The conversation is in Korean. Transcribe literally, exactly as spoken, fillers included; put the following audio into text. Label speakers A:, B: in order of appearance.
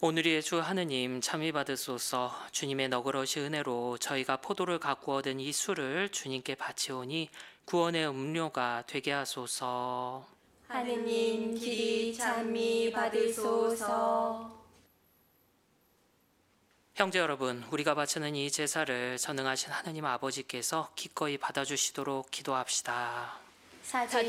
A: 오늘의 주 하느님 참이 받으소서. 주님의 너그러우신 은혜로 저희가 포도를 갖고 얻은 이 술을 주님께 바치오니 구원의 음료가 되게 하소서.
B: 하느님 길이 참이 받으소서.
A: 형제 여러분, 우리가 바치는 이 제사를 전능하신 하느님 아버지께서 기꺼이 받아주시도록 기도합시다.
B: 사제